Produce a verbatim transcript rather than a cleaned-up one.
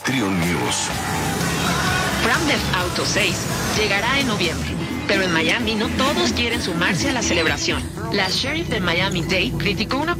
Trion News. Grand Theft Auto seis llegará en noviembre, pero en Miami no todos quieren sumarse a la celebración. La sheriff de Miami-Dade criticó una